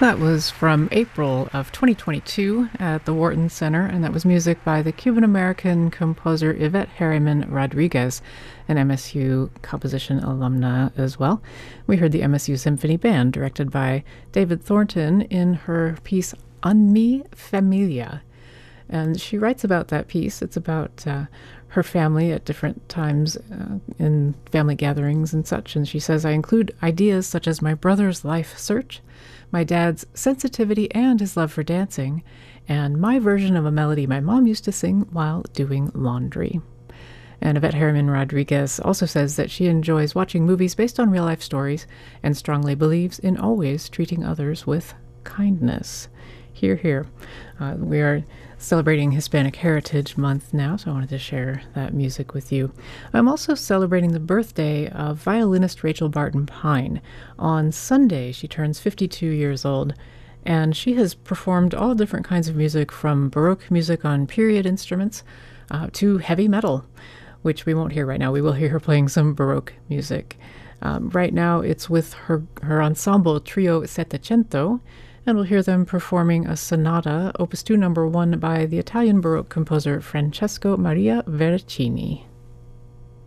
That was from April of 2022 at the Wharton Center, and that was music by the Cuban-American composer Yvette Harriman Rodriguez, an MSU composition alumna as well. We heard the MSU Symphony Band, directed by David Thornton, in her piece On Mi Familia. And she writes about that piece. It's about her family at different times in family gatherings and such. And she says, I include ideas such as my brother's life search, my dad's sensitivity and his love for dancing, and my version of a melody my mom used to sing while doing laundry. And Yvette Harriman Rodriguez also says that she enjoys watching movies based on real-life stories and strongly believes in always treating others with kindness. Hear, hear. We are celebrating Hispanic Heritage Month now, so I wanted to share that music with you. I'm also celebrating the birthday of violinist Rachel Barton Pine. On Sunday, she turns 52 years old, and she has performed all different kinds of music, from Baroque music on period instruments to heavy metal, which we won't hear right now. We will hear her playing some Baroque music. Right now, it's with her ensemble Trio Settecento, and we'll hear them performing a sonata, Opus 2 No. 1, by the Italian Baroque composer Francesco Maria Veracini.